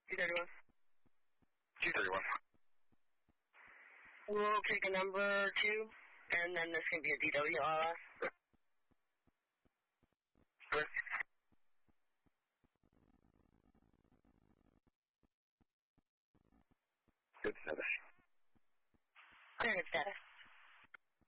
231. 231. We'll take a number 2, and then this can be a DWRS. Good. Good status. Clear, good status.